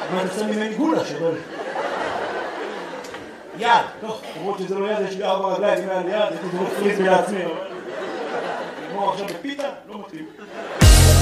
מה אתה שם ממני גולש, אבל... יד, טוב, למרות שזה לא יד, יש לי 4 רגליים, אם היה לי יד, הייתי זורק פריז לעצמי, אבל... כמו עכשיו בפיתה, לא מתאים.